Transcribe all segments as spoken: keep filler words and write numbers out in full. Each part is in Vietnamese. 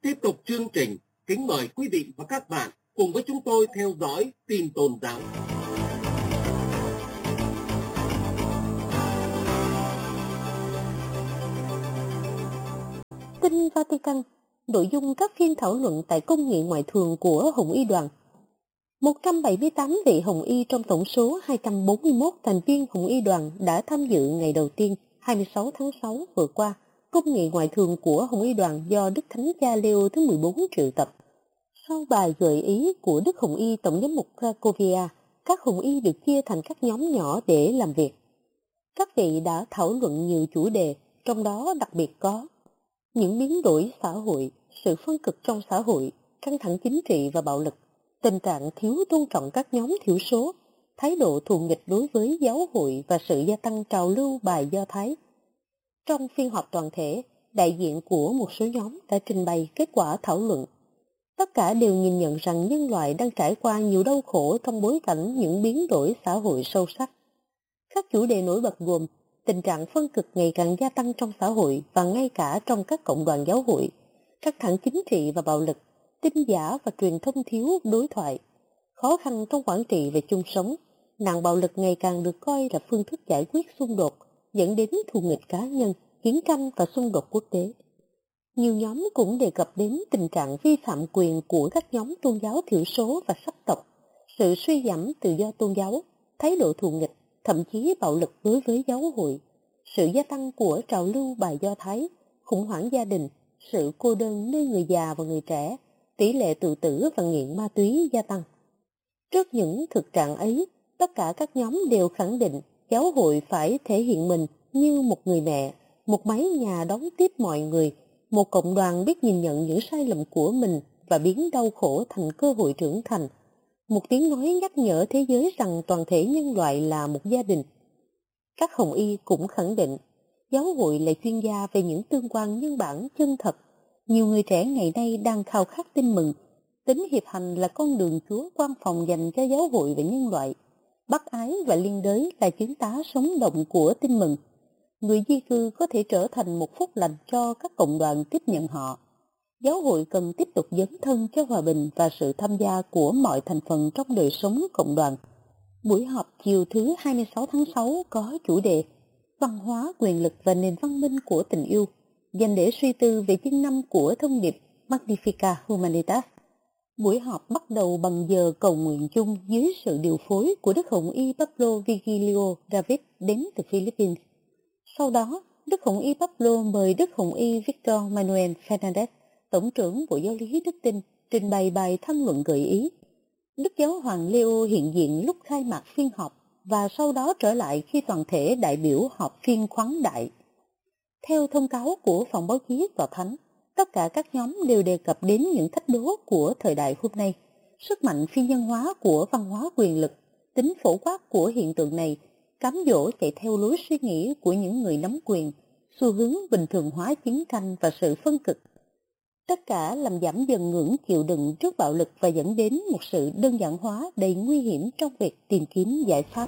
Tiếp tục chương trình, kính mời quý vị và các bạn cùng với chúng tôi theo dõi tin tôn giáo. Tin Vatican, nội dung các phiên thảo luận tại Công nghị Ngoại thường của Hồng Y đoàn. một trăm bảy mươi tám vị Hồng Y trong tổng số hai trăm bốn mươi mốt thành viên Hồng Y đoàn đã tham dự ngày đầu tiên hai mươi sáu tháng sáu vừa qua Công nghị Ngoại thường của Hồng Y đoàn do Đức Thánh Cha Leo thứ mười bốn triệu tập. Sau bài gợi ý của Đức Hồng Y Tổng giám mục Cracovia, các Hồng Y được chia thành các nhóm nhỏ để làm việc. Các vị đã thảo luận nhiều chủ đề, trong đó đặc biệt có những biến đổi xã hội, sự phân cực trong xã hội, căng thẳng chính trị và bạo lực, tình trạng thiếu tôn trọng các nhóm thiểu số, thái độ thù nghịch đối với giáo hội và sự gia tăng trào lưu bài Do Thái. Trong phiên họp toàn thể, đại diện của một số nhóm đã trình bày kết quả thảo luận. Tất cả đều nhìn nhận rằng nhân loại đang trải qua nhiều đau khổ trong bối cảnh những biến đổi xã hội sâu sắc. Các chủ đề nổi bật gồm tình trạng phân cực ngày càng gia tăng trong xã hội và ngay cả trong các cộng đoàn giáo hội, căng thẳng chính trị và bạo lực, tin giả và truyền thông thiếu đối thoại, khó khăn trong quản trị và chung sống, nạn bạo lực ngày càng được coi là phương thức giải quyết xung đột, dẫn đến thù nghịch cá nhân, chiến tranh và xung đột quốc tế. Nhiều nhóm cũng đề cập đến tình trạng vi phạm quyền của các nhóm tôn giáo thiểu số và sắc tộc, sự suy giảm tự do tôn giáo, thái độ thù nghịch, thậm chí bạo lực đối với giáo hội, sự gia tăng của trào lưu bài Do Thái, khủng hoảng gia đình, sự cô đơn nơi người già và người trẻ, tỷ lệ tự tử và nghiện ma túy gia tăng. Trước những thực trạng ấy, tất cả các nhóm đều khẳng định giáo hội phải thể hiện mình như một người mẹ, một mái nhà đón tiếp mọi người, một cộng đoàn biết nhìn nhận những sai lầm của mình và biến đau khổ thành cơ hội trưởng thành, một tiếng nói nhắc nhở thế giới rằng toàn thể nhân loại là một gia đình. Các Hồng Y cũng khẳng định giáo hội là chuyên gia về những tương quan nhân bản chân thật. Nhiều người trẻ ngày nay đang khao khát tin mừng. Tính hiệp hành là con đường Chúa quan phòng dành cho giáo hội và nhân loại. Bác ái và liên đới là chứng tá sống động của tin mừng. Người di cư có thể trở thành một phúc lành cho các cộng đoàn tiếp nhận họ. Giáo hội cần tiếp tục dấn thân cho hòa bình và sự tham gia của mọi thành phần trong đời sống cộng đoàn. Buổi họp chiều thứ hai mươi sáu tháng sáu có chủ đề Văn hóa, quyền lực và nền văn minh của tình yêu, dành để suy tư về chương năm của thông điệp Magnificat Humanitas. Buổi họp bắt đầu bằng giờ cầu nguyện chung dưới sự điều phối của Đức Hồng Y Pablo Vigilio David đến từ Philippines. Sau đó, Đức Hồng Y Pablo mời Đức Hồng Y Victor Manuel Fernandez, Tổng trưởng Bộ Giáo lý Đức Tin, trình bày bài tham luận gợi ý. Đức Giáo hoàng Leo hiện diện lúc khai mạc phiên họp và sau đó trở lại khi toàn thể đại biểu họp phiên khoáng đại. Theo thông cáo của phòng báo chí Tòa Thánh, tất cả các nhóm đều đề cập đến những thách đố của thời đại hôm nay, sức mạnh phi nhân hóa của văn hóa quyền lực, tính phổ quát của hiện tượng này, cám dỗ chạy theo lối suy nghĩ của những người nắm quyền, xu hướng bình thường hóa chiến tranh và sự phân cực. Tất cả làm giảm dần ngưỡng chịu đựng trước bạo lực và dẫn đến một sự đơn giản hóa đầy nguy hiểm trong việc tìm kiếm giải pháp.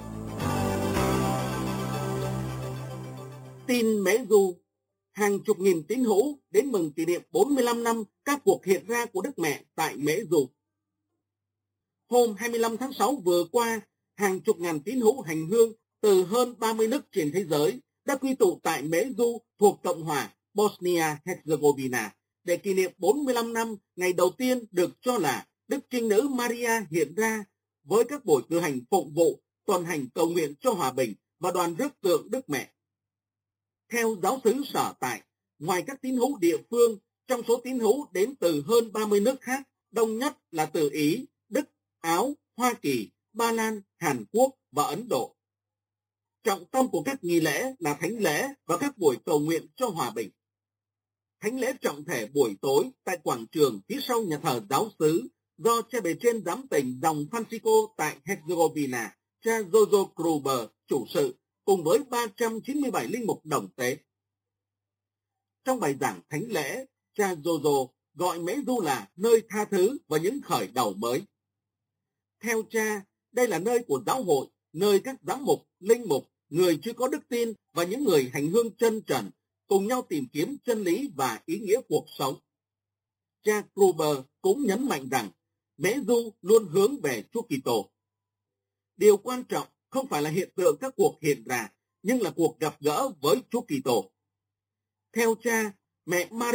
Tin Mễ Du, hàng chục nghìn tín hữu đến mừng kỷ niệm bốn mươi lăm năm các cuộc hiện ra của Đức Mẹ tại Mễ Du. Hôm hai mươi lăm tháng sáu vừa qua, hàng chục ngàn tín hữu hành hương từ hơn ba mươi nước trên thế giới đã quy tụ tại Mễ Du thuộc Cộng hòa Bosnia-Herzegovina để kỷ niệm bốn mươi lăm năm ngày đầu tiên được cho là Đức Trinh Nữ Maria hiện ra với các buổi cử hành phụng vụ, tuần hành cầu nguyện cho hòa bình và đoàn rước tượng Đức Mẹ. Theo giáo xứ sở tại, ngoài các tín hữu địa phương, trong số tín hữu đến từ hơn ba mươi nước khác, đông nhất là từ Ý, Đức, Áo, Hoa Kỳ, Ba Lan, Hàn Quốc và Ấn Độ. Trọng tâm của các nghi lễ là thánh lễ và các buổi cầu nguyện cho hòa bình. Thánh lễ trọng thể buổi tối tại quảng trường phía sau nhà thờ giáo xứ do cha bề trên giám tỉnh dòng Francisco tại Herzegovina, cha Jojo Gruber chủ sự, cùng với ba trăm chín mươi bảy linh mục đồng tế. Trong bài giảng thánh lễ, cha Jojo gọi Mễ Du là nơi tha thứ và những khởi đầu mới. Theo cha, đây là nơi của giáo hội, nơi các giám mục, linh mục, người chưa có đức tin và những người hành hương chân trần cùng nhau tìm kiếm chân lý và ý nghĩa cuộc sống. cha Gruber cũng nhấn mạnh rằng mễ du luôn hướng về Chúa Kitô. Điều quan trọng không phải là hiện tượng các cuộc hiện ra, nhưng là cuộc gặp gỡ với Chúa Kitô. Theo cha, mẹ Maria